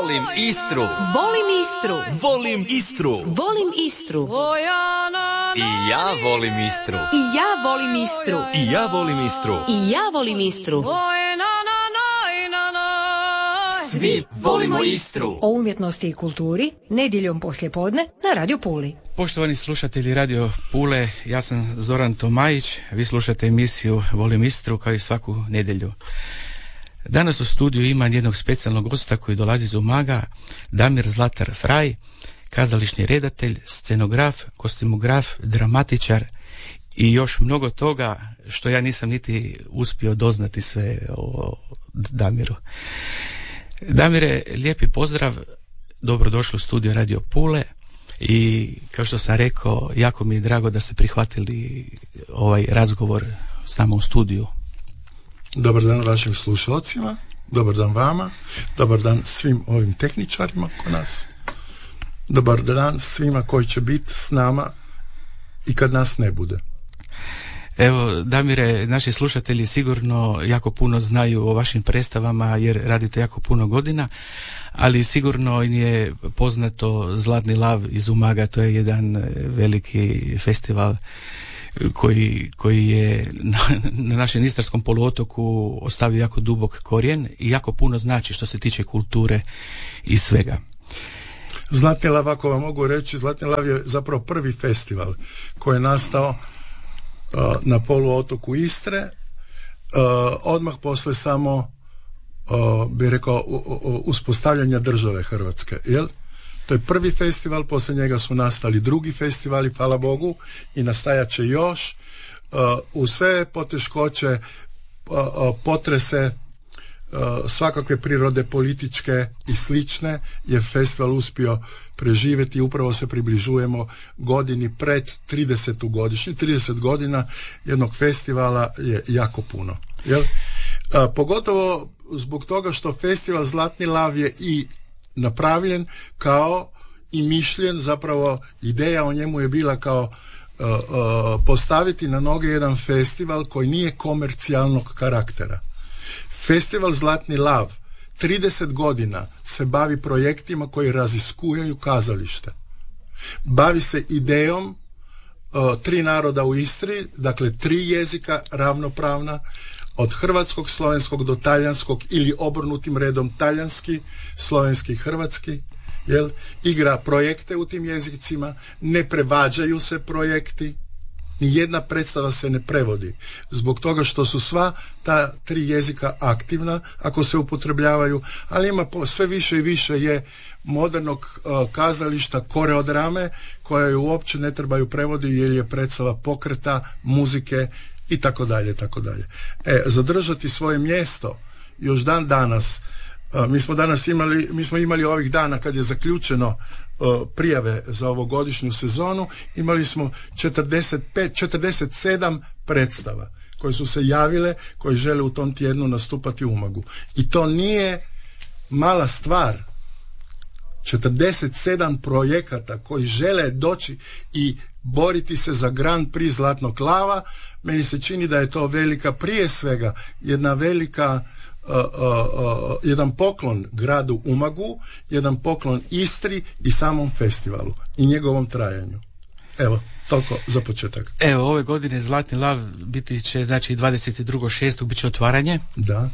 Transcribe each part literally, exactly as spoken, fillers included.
Volim Istru. Volim Istru. Volim Istru. Volim Istru. I ja volim Istru. I ja volim Istru. I ja volim Istru. I ja volim Istru. Svi volimo Istru. O umjetnosti i kulturi nedjeljom poslijepodne na Radio Puli. Poštovani slušatelji Radio Pule, ja sam Zoran Tomajić, vi slušate emisiju Volim Istru kao i svaku nedjelju. Danas u studiju imam jednog specijalnog gosta koji dolazi iz Umaga, Damir Zlatar Fraj, kazališni redatelj, scenograf, kostimograf, dramatičar i još mnogo toga što ja nisam niti uspio doznati sve o Damiru. Damire, lijepi pozdrav, dobrodošli u studio Radio Pule i kao što sam rekao, jako mi je drago da ste prihvatili ovaj razgovor s nama u studiju. Dobar dan vašim slušalcima, dobar dan vama, dobar dan svim ovim tehničarima kod nas, dobar dan svima koji će biti s nama i kad nas ne bude. Evo, Damire, naši slušatelji sigurno jako puno znaju o vašim predstavama jer radite jako puno godina, ali sigurno im je poznato Zlatni lav iz Umaga, to je jedan veliki festival koji, koji je na, na našem istarskom poluotoku ostavio jako dubok korijen i jako puno znači što se tiče kulture i svega. Zlatni lav, ako vam mogu reći, Zlatni lav je zapravo prvi festival koji je nastao uh, na poluotoku Istre, uh, odmah posle samo uh, bi rekao uh, uh, uspostavljanja države Hrvatske, jel? To je prvi festival, poslije njega su nastali drugi festivali, hvala Bogu, i nastajat će još. Uh, u sve poteškoće, uh, uh, potrese, uh, svakakve prirode političke i slične, je festival uspio preživjeti. Upravo se približujemo godini pred tridesetu godišnju. trideset godina jednog festivala je jako puno. Jel? Uh, pogotovo zbog toga što festival Zlatni lav je i napravljen kao i mišljen, zapravo ideja o njemu je bila kao uh, uh, postaviti na noge jedan festival koji nije komercijalnog karaktera. Festival Zlatni lav trideset godina se bavi projektima koji raziskuju kazalište. Bavi se idejom uh, tri naroda u Istri, dakle tri jezika ravnopravna, od hrvatskog, slovenskog do talijanskog ili obrnutim redom talijanski, slovenski, hrvatski, jel? Igra projekte u tim jezicima, ne prevađaju se projekti, ni jedna predstava se ne prevodi, zbog toga što su sva ta tri jezika aktivna ako se upotrebljavaju, ali ima po, sve više i više je modernog uh, kazališta, koreodrame koje uopće ne trebaju prevodi jer je predstava pokreta, muzike i tako dalje, tako dalje. E, zadržati svoje mjesto još dan danas, a, mi smo danas imali, mi smo imali ovih dana kad je zaključeno a, prijave za ovogodišnju sezonu, imali smo četrdeset pet, četrdeset sedam predstava koje su se javile, koje žele u tom tjednu nastupati u Umagu. I to nije mala stvar. četrdeset sedam projekata koji žele doći i boriti se za Grand Prix Zlatnog lava. Meni se čini da je to velika, prije svega jedna velika uh, uh, uh, jedan poklon gradu Umagu, jedan poklon Istri i samom festivalu i njegovom trajanju. Evo, toliko za početak. Evo, ove godine Zlatni lav biti će, znači dvadeset drugog šestog bit će otvaranje. Da.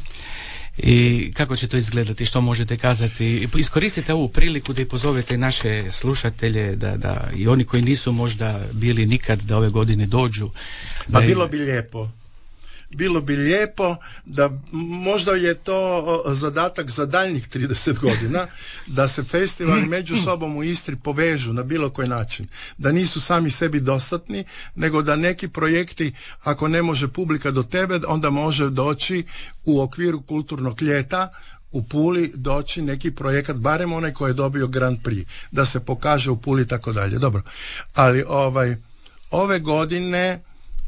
I kako će to izgledati, što možete kazati? Iskoristite ovu priliku da i pozovete naše slušatelje, da, da i oni koji nisu možda bili nikad, da ove godine dođu. Pa da bilo bi lijepo. Bilo bi lijepo da možda je to zadatak za daljnjih trideset godina, da se festivali među sobom u Istri povežu na bilo koji način. Da nisu sami sebi dostatni, nego da neki projekti, ako ne može publika do tebe, onda može doći u okviru kulturnog ljeta u Puli doći neki projekat, barem onaj koji je dobio Grand Prix, da se pokaže u Puli i tako dalje. Dobro, ali ovaj, ove godine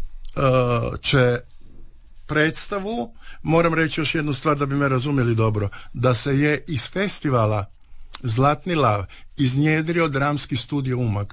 uh, će predstavu, moram reći još jednu stvar da bi me razumjeli dobro, da se je iz festivala Zlatni lav iznjedrio dramski studio Umag,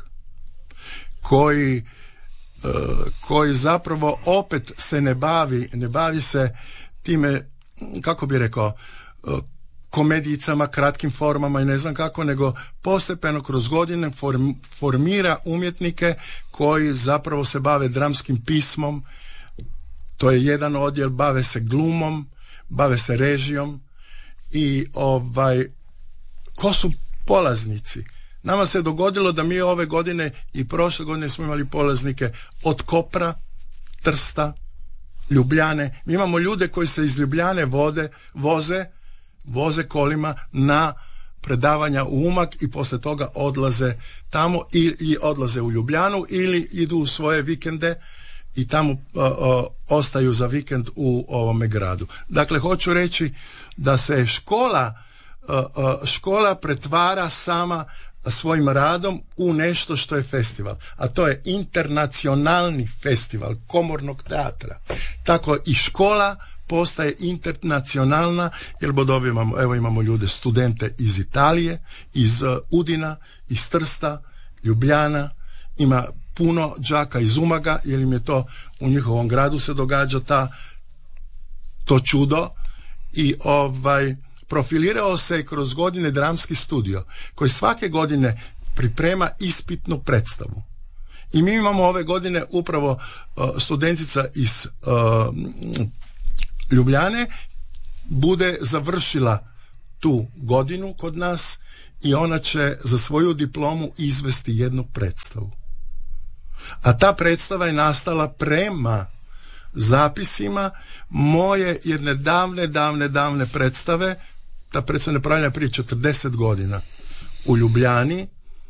koji, uh, koji zapravo opet se ne bavi, ne bavi se time, kako bi rekao, uh, komedijicama, kratkim formama i ne znam kako, nego postepeno kroz godine form, formira umjetnike koji zapravo se bave dramskim pismom, to je jedan odjel, bave se glumom, bave se režijom i ovaj, ko su polaznici? Nama se dogodilo da mi ove godine i prošle godine smo imali polaznike od Kopra, Trsta, Ljubljane. Mi imamo ljude koji se iz Ljubljane vode, voze, voze kolima na predavanja u Umag i poslije toga odlaze tamo i, i odlaze u Ljubljanu ili idu u svoje vikende i tamo uh, uh, ostaju za vikend u ovome gradu. Dakle, hoću reći da se škola, uh, uh, škola pretvara sama svojim radom u nešto što je festival, a to je internacionalni festival komornog teatra. Tako i škola postaje internacionalna, jer bodovi imamo, evo imamo ljude, studente iz Italije, iz uh, Udina, iz Trsta, Ljubljana, ima puno đaka iz Umaga, jer im je to u njihovom gradu se događa ta, to čudo i ovaj profilirao se kroz godine dramski studio koji svake godine priprema ispitnu predstavu. I mi imamo ove godine upravo uh, studentica iz uh, Ljubljane bude završila tu godinu kod nas i ona će za svoju diplomu izvesti jednu predstavu. A ta predstava je nastala prema zapisima moje jedne davne, davne, davne predstave. Ta predstava je napravljena prije četrdeset godina u Ljubljani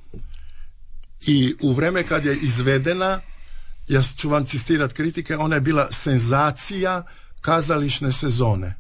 i u vreme kad je izvedena, ja ću vam citirati kritike, ona je bila senzacija kazališne sezone.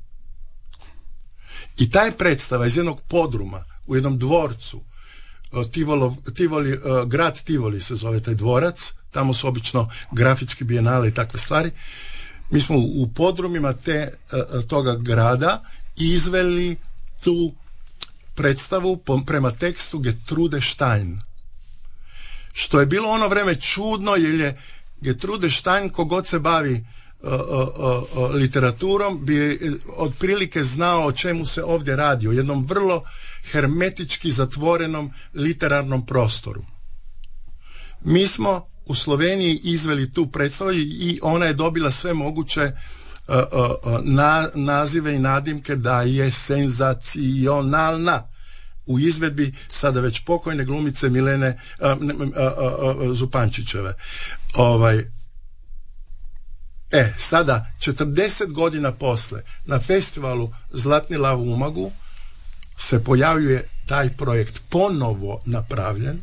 I ta je predstava iz jednog podruma u jednom dvorcu, Tivolo, Tivoli, uh, grad Tivoli se zove taj dvorac, tamo su obično grafički bijenale i takve stvari. Mi smo u, u podrumima te, uh, toga grada izveli tu predstavu po, prema tekstu Gertrude Stein. Što je bilo ono vreme čudno, jer je Gertrude Stein, kogod se bavi uh, uh, uh, literaturom, bi otprilike znao o čemu se ovdje radi, o jednom vrlo hermetički zatvorenom literarnom prostoru. Mi smo u Sloveniji izveli tu predstavu i ona je dobila sve moguće uh, uh, na, nazive i nadimke da je senzacionalna u izvedbi sada već pokojne glumice Milene uh, uh, uh, uh, Zupančićeve. Ovaj, e, sada četrdeset godina posle na festivalu Zlatni lav u Umagu se pojavljuje taj projekt ponovo napravljen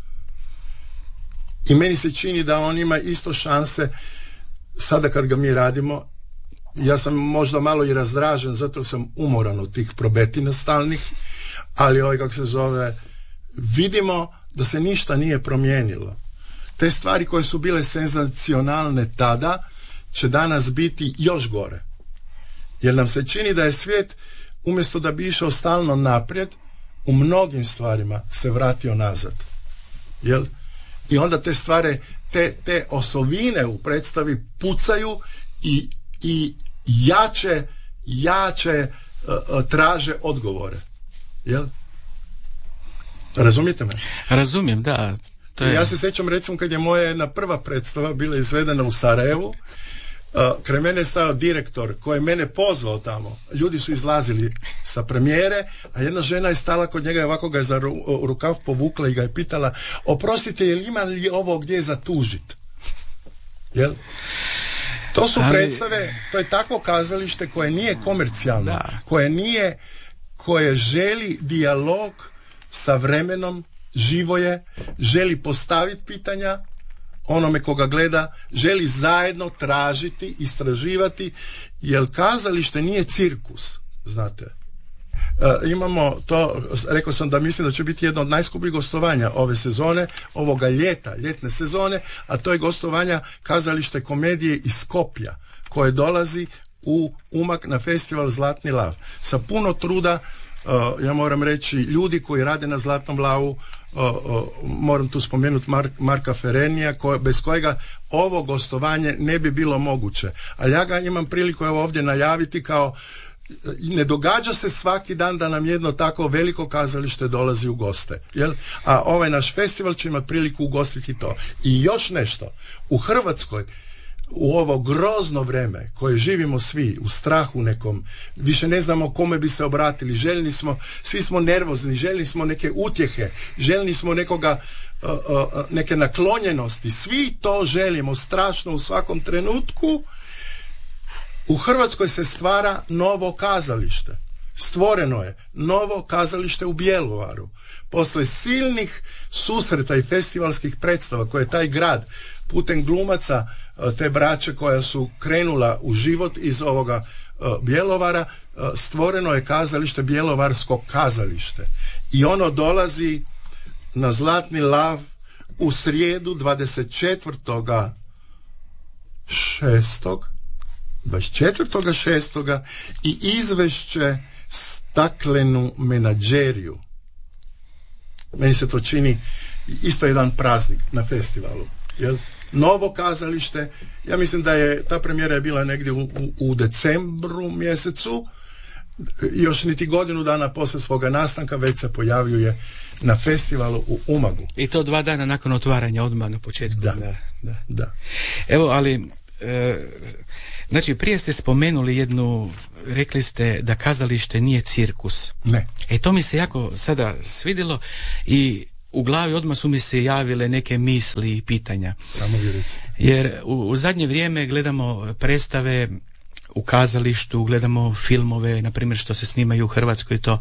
i meni se čini da on ima isto šanse sada kad ga mi radimo. Ja sam možda malo i razdražen, zato sam umoran od tih probetina stalnih, ali ovaj, kako se zove, vidimo da se ništa nije promijenilo. Te stvari koje su bile senzacionalne tada će danas biti još gore, jer nam se čini da je svijet umjesto da bi išao stalno naprijed, u mnogim stvarima se vratio nazad. Jel? I onda te stvari, te, te osovine u predstavi pucaju i, i jače, jače uh, traže odgovore. Jel? Razumijete me? Razumijem, da. To je... Ja se sjećam recimo kad je moja jedna prva predstava bila izvedena u Sarajevu. Uh, kraj mene je stajao direktor koji je mene pozvao tamo. Ljudi su izlazili sa premijere, a jedna žena je stala kod njega i ovako ga je za ru- rukav povukla i ga je pitala: oprostite, je li ima li ovo gdje za tužit? Jel? To su Ali... predstave, to je takvo kazalište koje nije komercijalno, da. koje nije, koje želi dijalog sa vremenom, živo je, želi postaviti pitanja onome koga gleda, želi zajedno tražiti, istraživati, jer kazalište nije cirkus, znate. E, imamo to, rekao sam da mislim da će biti jedno od najskupljih gostovanja ove sezone, ovoga ljeta, ljetne sezone, a to je gostovanja kazalište komedije iz Skopja, koje dolazi u Umag na festival Zlatni lav. Sa puno truda, uh, ja moram reći, ljudi koji rade na Zlatnom lavu, Uh, uh, moram tu spomenuti Mar- Marka Ferenija, ko, bez kojega ovo gostovanje ne bi bilo moguće. Ali ja ga imam priliku evo ovdje najaviti kao ne događa se svaki dan da nam jedno tako veliko kazalište dolazi u goste, jel? A ovaj naš festival će imati priliku ugostiti to. I još nešto, u Hrvatskoj u ovo grozno vreme koje živimo svi u strahu nekom, više ne znamo kome bi se obratili, željni smo, svi smo nervozni, željni smo neke utjehe, željni smo nekoga, uh, uh, neke naklonjenosti, svi to želimo strašno u svakom trenutku. U Hrvatskoj se stvara novo kazalište. Stvoreno je novo kazalište u Bjelovaru. Posle silnih susreta i festivalskih predstava koje je taj grad putem glumaca te braće koja su krenula u život iz ovoga Bjelovara, stvoreno je kazalište, Bjelovarsko kazalište. I ono dolazi na Zlatni lav u srijedu dvadeset četvrtog šestog dvadeset četvrtog šestog i izvešće Staklenu menadžeriju. Meni se to čini isto jedan praznik na festivalu. Jel? Novo kazalište, ja mislim da je ta premijera je bila negdje u, u, u decembru mjesecu, još niti godinu dana poslije svoga nastanka već se pojavljuje na festivalu u Umagu. I to dva dana nakon otvaranja, odmah na početku. Da, da, da. da. Evo, ali e, znači prije ste spomenuli jednu, rekli ste da kazalište nije cirkus. Ne. E to mi se jako sada svidjelo i u glavi odmah su mi se javile neke misli i pitanja. Samo vjerujte. Jer u, u zadnje vrijeme gledamo predstave u kazalištu, gledamo filmove, na primjer što se snimaju u Hrvatskoj to,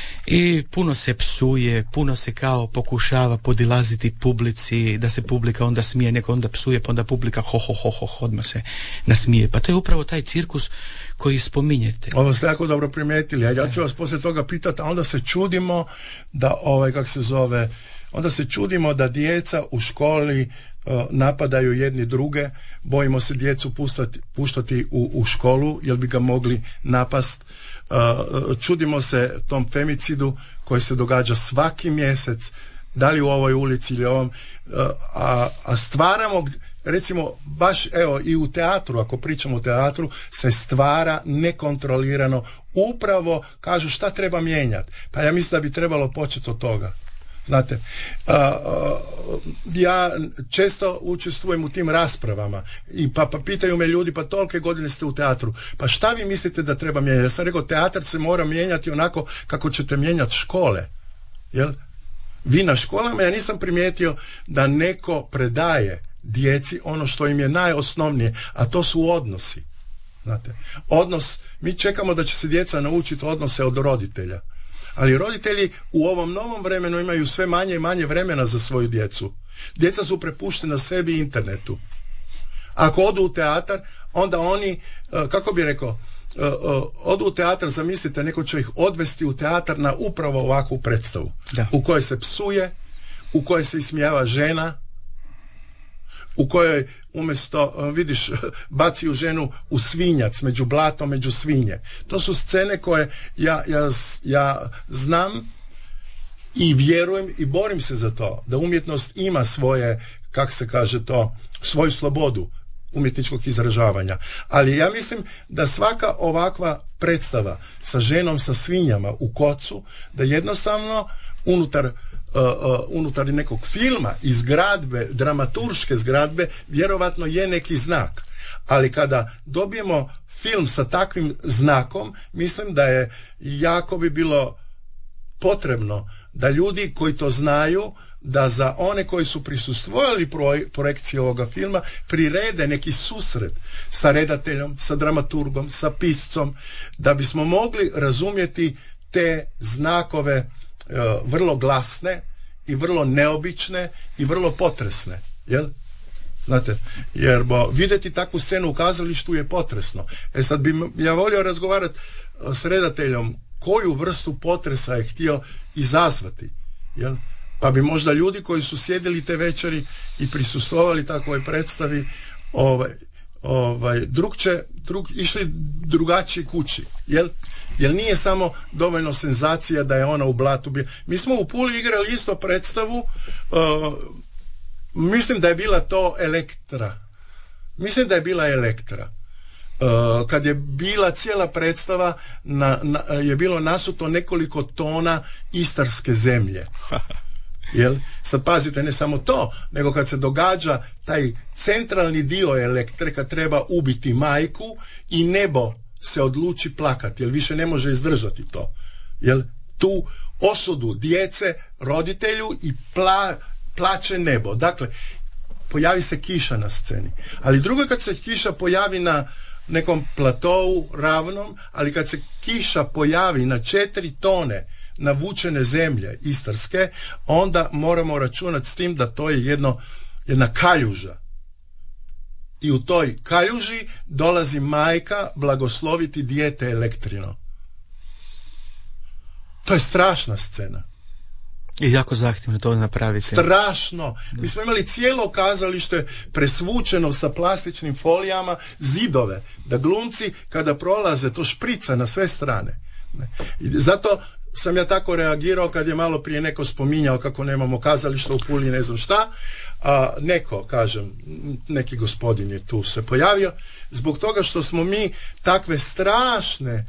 i puno se psuje, puno se kao pokušava podilaziti publici, da se publika onda smije, neko onda psuje, pa onda publika ho ho ho ho, ho odmah se nasmije. Pa to je upravo taj cirkus koji spominjete. Ovo ste jako dobro primijetili, a ja ću vas poslije toga pitati, a onda se čudimo da, ovaj, kak se zove, onda se čudimo da djeca u školi uh, napadaju jedni druge, bojimo se djecu puštati, puštati u, u školu, jer bi ga mogli napast. Uh, čudimo se tom femicidu koji se događa svaki mjesec, da li u ovoj ulici ili ovom, uh, a, a stvaramo, recimo baš evo i u teatru, ako pričamo o teatru, se stvara nekontrolirano, upravo kažu šta treba mijenjati, pa ja mislim da bi trebalo početi od toga. Znate, uh, uh, ja često učestvujem u tim raspravama i pa, pa pitaju me ljudi, pa tolike godine ste u teatru, pa šta vi mislite da treba mijenjati? Ja sam rekao, teatar se mora mijenjati onako kako ćete mijenjati škole. Jel? Vi na školama, ja nisam primijetio da neko predaje djeci ono što im je najosnovnije, a to su odnosi. Znate, odnos, mi čekamo da će se djeca naučiti odnose od roditelja. Ali roditelji u ovom novom vremenu imaju sve manje i manje vremena za svoju djecu. Djeca su prepuštena sebi i internetu. Ako odu u teatar, onda oni, kako bi rekao, odu u teatar, zamislite, neko će ih odvesti u teatar na upravo ovakvu predstavu. Da. U kojoj se psuje, u kojoj se ismijava žena, u kojoj umjesto, vidiš, baci u ženu u svinjac, među blatom, među svinje. To su scene koje ja, ja, ja znam i vjerujem i borim se za to, da umjetnost ima svoje, kako se kaže to, svoju slobodu umjetničkog izražavanja. Ali ja mislim da svaka ovakva predstava sa ženom sa svinjama u kocu, da jednostavno unutar Uh, uh, unutar nekog filma i zgradbe, dramaturške zgradbe, vjerovatno je neki znak. Ali kada dobijemo film sa takvim znakom, mislim da je jako bi bilo potrebno da ljudi koji to znaju, da za one koji su prisustvovali proj- projekciji ovoga filma prirede neki susret sa redateljom, sa dramaturgom, sa piscom, da bismo mogli razumjeti te znakove vrlo glasne i vrlo neobične i vrlo potresne, jel? Znate, jer bo vidjeti takvu scenu u kazalištu je potresno. E sad bi ja volio razgovarati s redateljom koju vrstu potresa je htio izazvati, jel? Pa bi možda ljudi koji su sjedili te večeri i prisustvovali takvoj predstavi ovaj, ovaj, drug će, drug, išli drugačije kući, jel? Jer nije samo dovoljno senzacija da je ona u blatu. Mi smo u Puli igrali isto predstavu, uh, mislim da je bila to Elektra. Mislim da je bila Elektra. Uh, kad je bila cijela predstava na, na, je bilo nasuto nekoliko tona istarske zemlje. Jel? Sad pazite, ne samo to, nego kad se događa taj centralni dio Elektre, kad treba ubiti majku i nebo se odluči plakati, jer više ne može izdržati to. Jel? Tu osudu djece roditelju i pla, plače nebo. Dakle, pojavi se kiša na sceni. Ali drugo je kad se kiša pojavi na nekom platovu ravnom, ali kad se kiša pojavi na četiri tone navučene zemlje istarske, onda moramo računati s tim da to je jedno, jedna kaljuža. I u toj kaljuži dolazi majka blagosloviti dijete Elektrino. To je strašna scena. I jako zahtjevno to napraviti. Strašno. Mi smo imali cijelo kazalište presvučeno sa plastičnim folijama, zidove, da glumci kada prolaze to šprica na sve strane. I zato sam ja tako reagirao kad je malo prije neko spominjao kako nemamo kazališta u Puli, ne znam šta. A neko, kažem, neki gospodin je tu se pojavio, zbog toga što smo mi takve strašne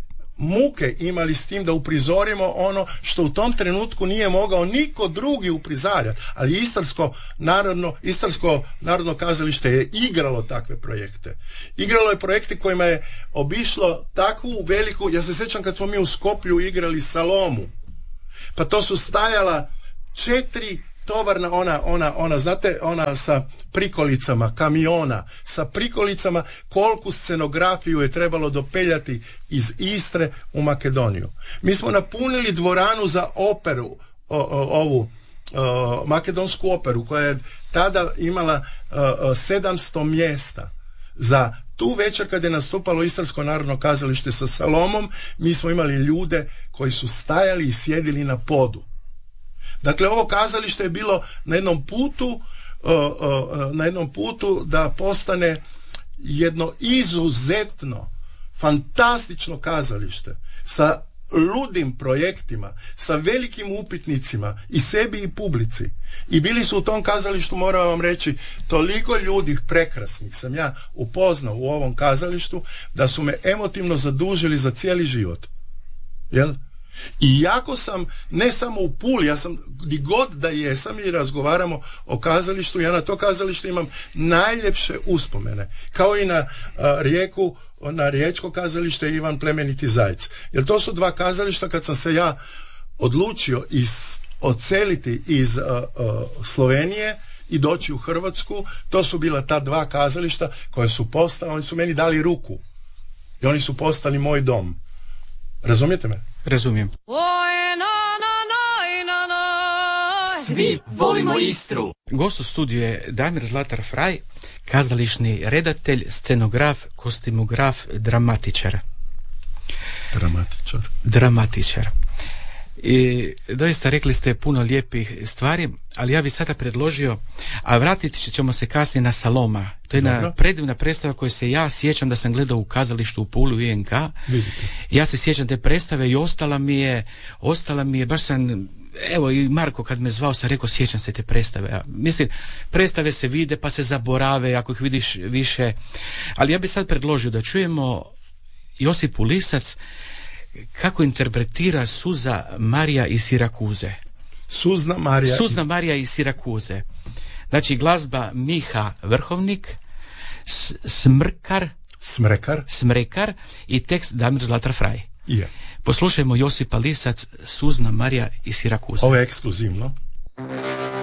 muke imali s tim da uprizorimo ono što u tom trenutku nije mogao niko drugi uprizarjati, ali Istarsko narodno, Istarsko narodno kazalište je igralo takve projekte. Igralo je projekte kojima je obišlo takvu veliku, ja se sjećam kad smo mi u Skoplju igrali Salomu, pa to su stajala četiri tovarna, ona, ona, ona, znate, ona sa prikolicama, kamiona, sa prikolicama, koliku scenografiju je trebalo dopeljati iz Istre u Makedoniju. Mi smo napunili dvoranu za operu, o, o, ovu o, makedonsku operu, koja je tada imala o, sedamsto mjesta. Za tu večer kad je nastupalo Istarsko narodno kazalište sa Salomom, mi smo imali ljude koji su stajali i sjedili na podu. Dakle, ovo kazalište je bilo na jednom putu uh, uh, na jednom putu da postane jedno izuzetno fantastično kazalište sa ludim projektima, sa velikim upitnicima i sebi i publici. I bili su u tom kazalištu, moram vam reći, toliko ljudi prekrasnih sam ja upoznao u ovom kazalištu da su me emotivno zadužili za cijeli život. Jel? I jako sam, ne samo u Puli, ja sam, gdje god da jesam i razgovaramo o kazalištu, ja na to kazalište imam najljepše uspomene, kao i na a, Rijeku, na Riječko kazalište Ivan Plemeniti Zajec. Jer to su dva kazališta kad sam se ja odlučio iz, odseliti iz a, a, Slovenije i doći u Hrvatsku, to su bila ta dva kazališta koje su postala, oni su meni dali ruku i oni su postali moj dom. Razumijete me? Razumijem. Svi volimo Istru. Gost u studiju je Damir Zlatar Fraj, kazališni redatelj, scenograf, kostimograf, dramatičar. Dramatičar. Dramatičar. I doista rekli ste puno lijepih stvari, ali ja bih sada predložio, a vratiti ćemo se kasnije na Saloma. To je jedna Dobro. predivna predstava koju se ja sjećam da sam gledao u kazalištu u Puli u I N K. Vidite. Ja se sjećam te predstave i ostala mi je, ostala mi je, baš sam, evo i Marko kad me zvao sam rekao sjećam se te predstave. Ja, mislim, predstave se vide pa se zaborave ako ih vidiš više, ali ja bih sad predložio da čujemo Josipu Lisac kako interpretira Suza Marija iz Sirakuze. Suzna Marija. Suzna Marija iz Sirakuze. Znači glazba Miha Vrhovnik, S- Smrkar, Smrekar. Smrekar i tekst Damir Zlatar Fraj. Je. Poslušajmo Josipa Lisac, Suzna Marija iz Sirakuze. Ovo je ekskluzivno.